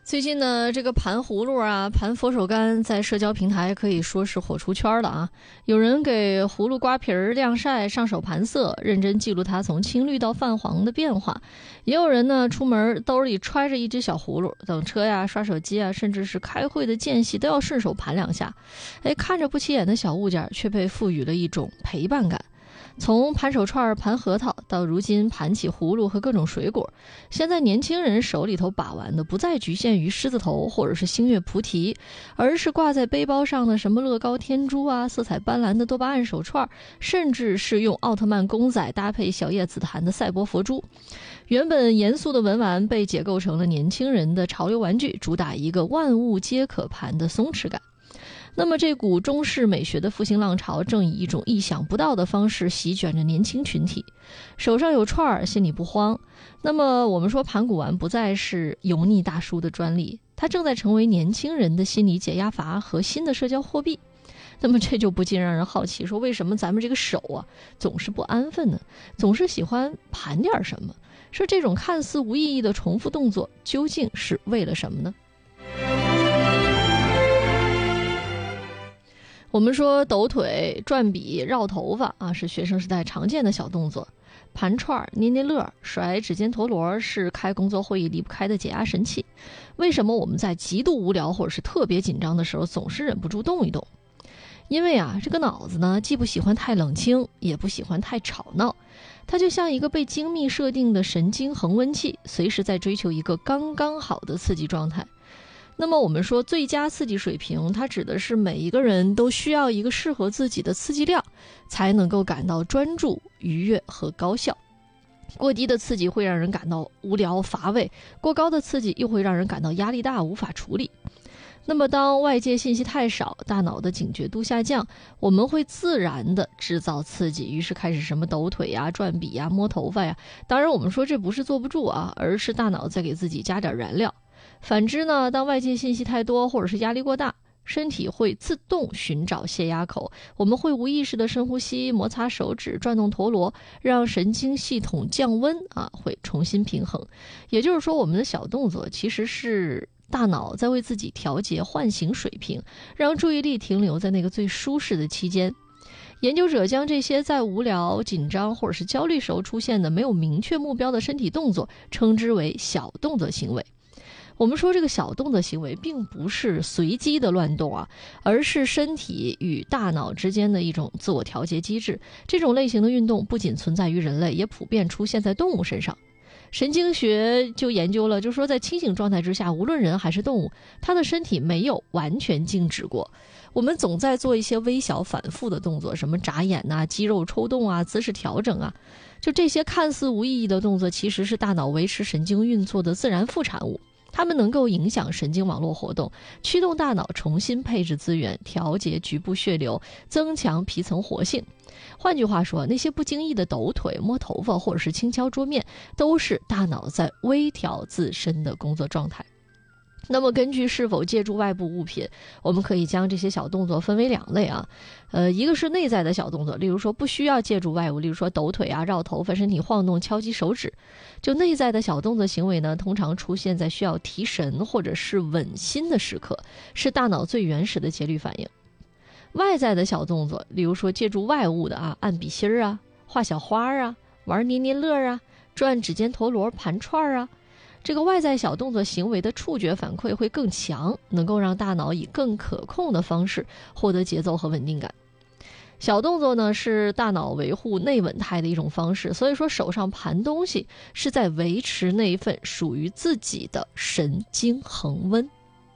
最近呢，这个盘葫芦啊，盘佛手柑在社交平台可以说是火出圈了啊！有人给葫芦刮皮儿、晾晒、上手盘色，认真记录它从青绿到泛黄的变化；也有人呢，出门兜里揣着一只小葫芦，等车呀、刷手机啊，甚至是开会的间隙，都要顺手盘两下。看着不起眼的小物件，却被赋予了一种陪伴感。从盘手串、盘核桃到如今盘起葫芦和各种水果，现在年轻人手里头把玩的不再局限于狮子头或者是星月菩提，而是挂在背包上的什么乐高天珠啊、色彩斑斓的多巴胺手串，甚至是用奥特曼公仔搭配小叶紫檀的赛博佛珠。原本严肃的文玩被解构成了年轻人的潮流玩具，主打一个万物皆可盘的松弛感。那么这股中式美学的复兴浪潮正以一种意想不到的方式席卷着年轻群体，手上有串儿，心里不慌。那么我们说盘古玩不再是油腻大叔的专利，它正在成为年轻人的心理解压阀和新的社交货币。那么这就不禁让人好奇，说为什么咱们这个手啊总是不安分呢？总是喜欢盘点什么？说这种看似无意义的重复动作究竟是为了什么呢？我们说抖腿、转笔、绕头发啊，是学生时代常见的小动作。盘串、捏捏乐、甩指尖陀螺是开工作会议离不开的解压神器。为什么我们在极度无聊或者是特别紧张的时候，总是忍不住动一动？因为啊，这个脑子呢，既不喜欢太冷清，也不喜欢太吵闹，它就像一个被精密设定的神经恒温器，随时在追求一个刚刚好的刺激状态。那么我们说最佳刺激水平，它指的是每一个人都需要一个适合自己的刺激量，才能够感到专注、愉悦和高效。过低的刺激会让人感到无聊乏味，过高的刺激又会让人感到压力大，无法处理。那么当外界信息太少，大脑的警觉度下降，我们会自然的制造刺激，于是开始什么抖腿呀、转笔呀、摸头发呀。当然我们说这不是坐不住啊，而是大脑在给自己加点燃料。反之呢，当外界信息太多或者是压力过大，身体会自动寻找泄压口，我们会无意识的深呼吸、摩擦手指、转动陀螺，让神经系统降温啊，会重新平衡。也就是说，我们的小动作其实是大脑在为自己调节唤醒水平，让注意力停留在那个最舒适的期间。研究者将这些在无聊、紧张或者是焦虑时候出现的没有明确目标的身体动作称之为小动作行为。我们说这个小动作行为并不是随机的乱动啊，而是身体与大脑之间的一种自我调节机制。这种类型的运动不仅存在于人类，也普遍出现在动物身上。神经学就研究了，就是说在清醒状态之下，无论人还是动物，它的身体没有完全静止过。我们总在做一些微小反复的动作，什么眨眼啊、肌肉抽动啊、姿势调整啊，就这些看似无意义的动作，其实是大脑维持神经运作的自然副产物。它们能够影响神经网络活动，驱动大脑重新配置资源，调节局部血流，增强皮层活性。换句话说，那些不经意的抖腿、摸头发或者是轻敲桌面，都是大脑在微调自身的工作状态。那么根据是否借助外部物品，我们可以将这些小动作分为两类啊。一个是内在的小动作，例如说不需要借助外物，例如说抖腿啊、绕头发、身体晃动、敲击手指。就内在的小动作行为呢，通常出现在需要提神或者是稳心的时刻，是大脑最原始的节律反应。外在的小动作，例如说借助外物的啊，按笔芯儿啊、画小花啊、玩捏捏乐啊、转指尖陀螺、盘串啊，这个外在小动作行为的触觉反馈会更强，能够让大脑以更可控的方式获得节奏和稳定感。小动作呢，是大脑维护内稳态的一种方式，所以说手上盘东西是在维持那一份属于自己的神经恒温。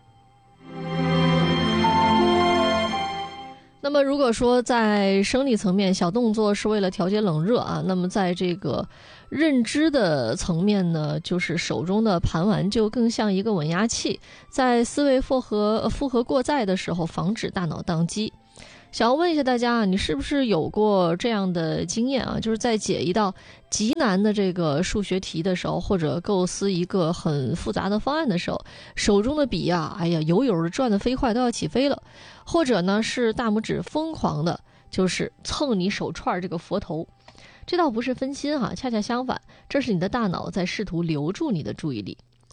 那么如果说在生理层面，小动作是为了调节冷热啊，那么在这个认知的层面呢，就是手中的盘玩就更像一个稳压器，在思维负荷过载的时候，防止大脑宕机。想要问一下大家啊，你是不是有过这样的经验啊？就是在解一道极难的这个数学题的时候，或者构思一个很复杂的方案的时候，手中的笔啊，哎呀，油的转得飞快，都要起飞了。或者呢，是大拇指疯狂的，就是蹭你手串这个佛头。这倒不是分心哈，恰恰相反，这是你的大脑在试图留住你的注意力。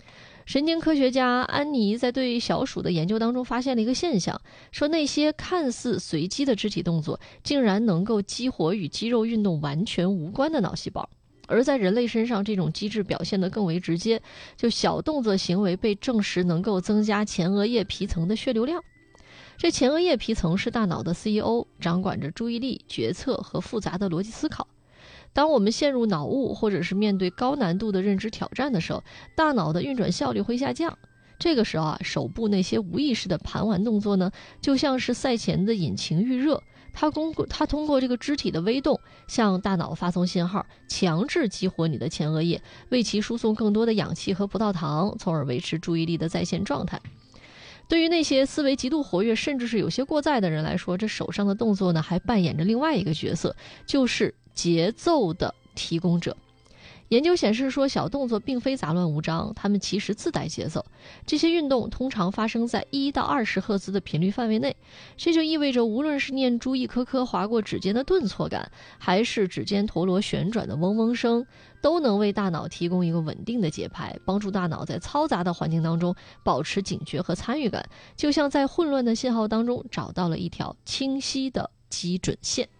神经科学家安妮在对小鼠的研究当中发现了一个现象，说那些看似随机的肢体动作竟然能够激活与肌肉运动完全无关的脑细胞。而在人类身上，这种机制表现得更为直接，就小动作行为被证实能够增加前额叶皮层的血流量。这前额叶皮层是大脑的 CEO， 掌管着注意力、决策和复杂的逻辑思考。当我们陷入脑雾或者是面对高难度的认知挑战的时候，大脑的运转效率会下降。这个时候手部那些无意识的盘玩动作呢，就像是赛前的引擎预热，它通过这个肢体的微动向大脑发送信号，强制激活你的前额叶，为其输送更多的氧气和葡萄糖，从而维持注意力的在线状态。对于那些思维极度活跃甚至是有些过载的人来说，这手上的动作呢还扮演着另外一个角色，就是节奏的提供者。研究显示说，小动作并非杂乱无章，它们其实自带节奏。这些运动通常发生在1到20赫兹的频率范围内，这就意味着无论是念珠一颗颗划过指尖的顿挫感，还是指尖陀螺旋转的嗡嗡声，都能为大脑提供一个稳定的节拍，帮助大脑在嘈杂的环境当中保持警觉和参与感，就像在混乱的信号当中找到了一条清晰的基准线。